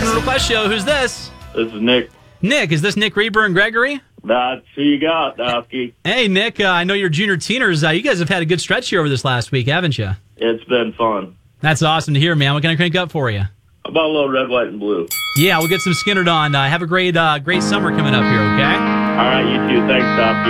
Listener Request Show. Who's this? This is Nick. Nick, is this Nick Reber and Gregory? That's who you got, Dowski. Hey, Nick, I know you're junior teeners. You guys have had a good stretch here over this last week, haven't you? It's been fun. That's awesome to hear, man. What can I crank up for you? About a little red, white, and blue. Yeah, we'll get some Skinnered on. Have a great summer coming up here, okay? All right, you too. Thanks, Dowski.